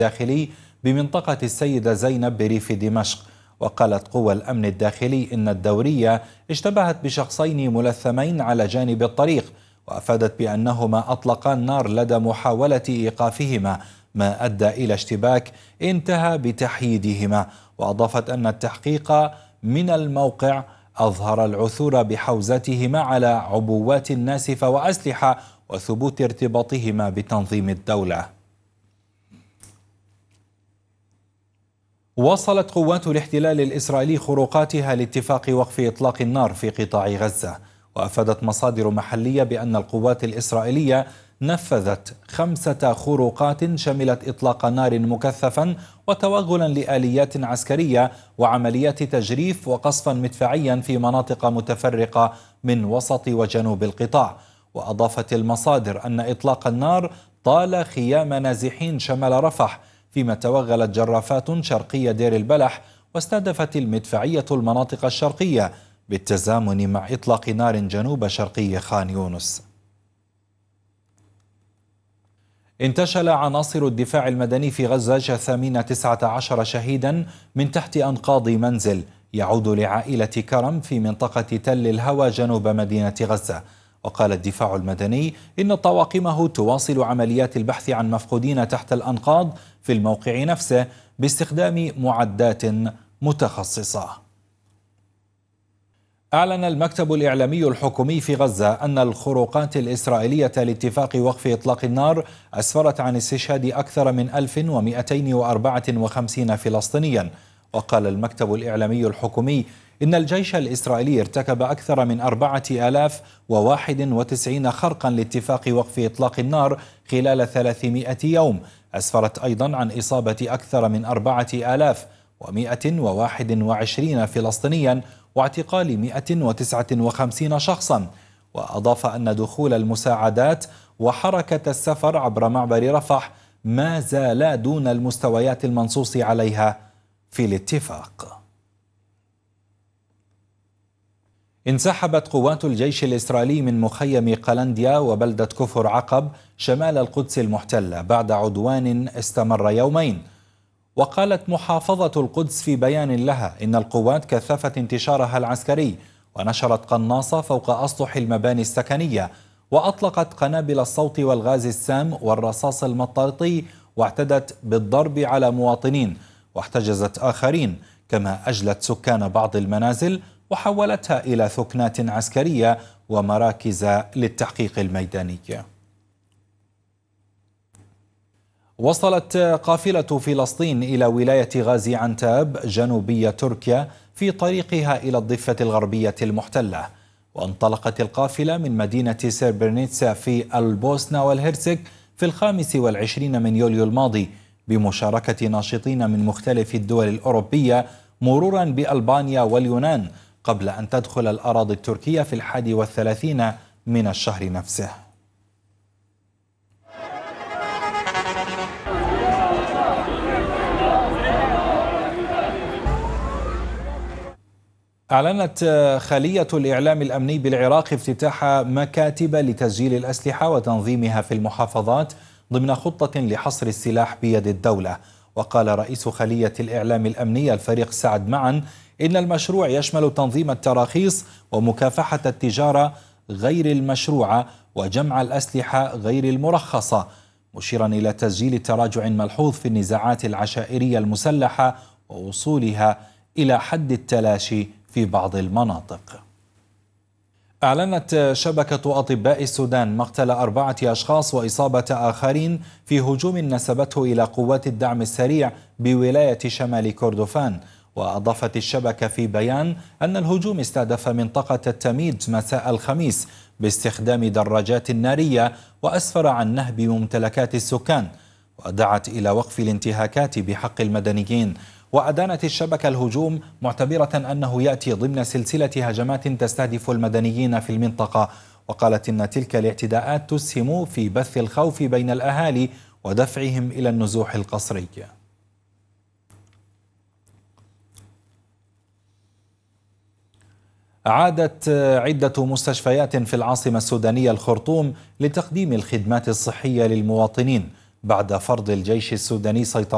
الداخلي بمنطقة السيدة زينب بريف دمشق. وقالت قوى الأمن الداخلي إن الدورية اشتبهت بشخصين ملثمين على جانب الطريق، وأفادت بأنهما أطلقا النار لدى محاولة إيقافهما، ما أدى إلى اشتباك انتهى بتحييدهما. وأضافت أن التحقيق من الموقع أظهر العثور بحوزتهما على عبوات ناسفة وأسلحة وثبوت ارتباطهما بتنظيم الدولة. واصلت قوات الاحتلال الإسرائيلي خروقاتها لاتفاق وقف إطلاق النار في قطاع غزة. وأفادت مصادر محلية بأن القوات الإسرائيلية نفذت 5 خروقات شملت إطلاق نار مكثفا وتوغلا لآليات عسكرية وعمليات تجريف وقصفا مدفعيا في مناطق متفرقة من وسط وجنوب القطاع. وأضافت المصادر أن إطلاق النار طال خيام نازحين شمال رفح، فيما توغلت جرافات شرقية دير البلح، واستهدفت المدفعية المناطق الشرقية بالتزامن مع إطلاق نار جنوب شرقي خان يونس. انتشل عناصر الدفاع المدني في غزة جثامين 19 شهيدا من تحت أنقاض منزل يعود لعائلة كرم في منطقة تل الهوى جنوب مدينة غزة. وقال الدفاع المدني إن طواقمه تواصل عمليات البحث عن مفقودين تحت الأنقاض في الموقع نفسه باستخدام معدات متخصصة. أعلن المكتب الإعلامي الحكومي في غزة أن الخروقات الإسرائيلية لاتفاق وقف إطلاق النار أسفرت عن استشهاد أكثر من 1254 فلسطينيا. وقال المكتب الإعلامي الحكومي إن الجيش الإسرائيلي ارتكب أكثر من 4091 خرقا لاتفاق وقف إطلاق النار خلال 300 يوم. أسفرت أيضا عن إصابة أكثر من 4121 فلسطينيا واعتقال 159 شخصا. وأضاف أن دخول المساعدات وحركة السفر عبر معبر رفح ما زالا دون المستويات المنصوص عليها في الاتفاق. انسحبت قوات الجيش الإسرائيلي من مخيم قلنديا وبلدة كفر عقب شمال القدس المحتلة بعد عدوان استمر يومين. وقالت محافظة القدس في بيان لها إن القوات كثفت انتشارها العسكري ونشرت قناصة فوق أسطح المباني السكنية، وأطلقت قنابل الصوت والغاز السام والرصاص المطاطي، واعتدت بالضرب على مواطنين واحتجزت آخرين، كما أجلت سكان بعض المنازل وحولتها إلى ثكنات عسكرية ومراكز للتحقيق الميداني. وصلت قافلة فلسطين إلى ولاية غازي عنتاب جنوبية تركيا في طريقها إلى الضفة الغربية المحتلة. وانطلقت القافلة من مدينة سيربرنيتسا في البوسنة والهرسك في 25 من يوليو الماضي بمشاركة ناشطين من مختلف الدول الأوروبية مرورا بألبانيا واليونان، قبل أن تدخل الأراضي التركية في 31 من الشهر نفسه. أعلنت خلية الإعلام الأمني بالعراق افتتاح مكاتب لتسجيل الأسلحة وتنظيمها في المحافظات ضمن خطة لحصر السلاح بيد الدولة. وقال رئيس خلية الإعلام الأمني الفريق سعد معا إن المشروع يشمل تنظيم التراخيص ومكافحة التجارة غير المشروعة وجمع الأسلحة غير المرخصة، مشيرا إلى تسجيل تراجع ملحوظ في النزاعات العشائرية المسلحة ووصولها إلى حد التلاشي في بعض المناطق. أعلنت شبكة أطباء السودان مقتل 4 أشخاص وإصابة آخرين في هجوم نسبته إلى قوات الدعم السريع بولاية شمال كردفان. وأضافت الشبكة في بيان أن الهجوم استهدف منطقة التميد مساء الخميس باستخدام دراجات نارية وأسفر عن نهب ممتلكات السكان، ودعت إلى وقف الانتهاكات بحق المدنيين. وأدانت الشبكة الهجوم معتبرة أنه يأتي ضمن سلسلة هجمات تستهدف المدنيين في المنطقة. وقالت إن تلك الاعتداءات تسهم في بث الخوف بين الأهالي ودفعهم إلى النزوح القسري. عادت عدة مستشفيات في العاصمة السودانية الخرطوم لتقديم الخدمات الصحية للمواطنين بعد فرض الجيش السوداني سيطرة